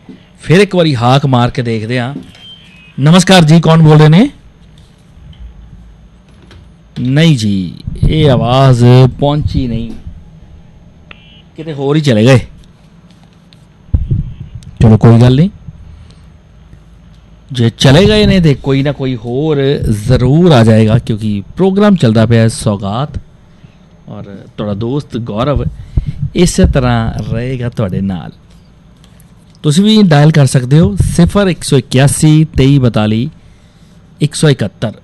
ਫਿਰ ਇੱਕ ਵਾਰੀ ਹਾਕ ਮਾਰ ਕੇ ਦੇਖਦੇ ਹਾਂ। ਨਮਸਕਾਰ ਜੀ, ਕੌਣ ਬੋਲ ਰਹੇ ਨੇ? ਨਹੀਂ ਜੀ, ਇਹ ਆਵਾਜ਼ ਪਹੁੰਚੀ ਨਹੀਂ, ਕਿਤੇ ਹੋਰ ਹੀ ਚਲੇ ਗਏ। ਚਲੋ ਕੋਈ ਗੱਲ ਨਹੀਂ, ਜੇ ਚਲੇ ਗਏ ਨੇ ਤੇ ਕੋਈ ਨਾ ਕੋਈ ਹੋਰ ਜ਼ਰੂਰ ਆ ਜਾਏਗਾ, ਕਿਉਂਕਿ ਪ੍ਰੋਗਰਾਮ ਚੱਲਦਾ ਪਿਆ ਸੌਗਾਤ, ਔਰ ਤੁਹਾਡਾ ਦੋਸਤ ਗੌਰਵ ਇਸੇ ਤਰ੍ਹਾਂ ਰਹੇਗਾ ਤੁਹਾਡੇ ਨਾਲ। ਤੁਸੀਂ ਵੀ ਡਾਇਲ ਕਰ ਸਕਦੇ ਹੋ 0181 2342 171।